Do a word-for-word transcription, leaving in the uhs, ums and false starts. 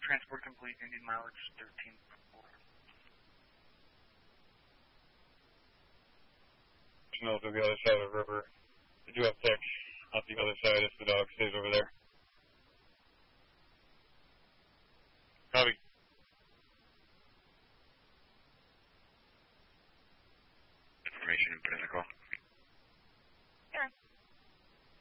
Transport complete, Indian mileage thirteen point four. No, to the other side of the river. I do have tech on the other side if the dog stays over there. Copy. Information and put in the call.